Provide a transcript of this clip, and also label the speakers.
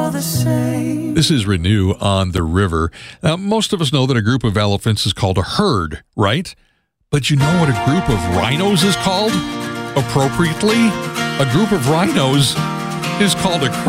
Speaker 1: all the same.
Speaker 2: This is Renew on the River. Now, most of us know that a group of elephants is called a herd, right? But you know what a group of rhinos is called? Appropriately, a group of rhinos is called a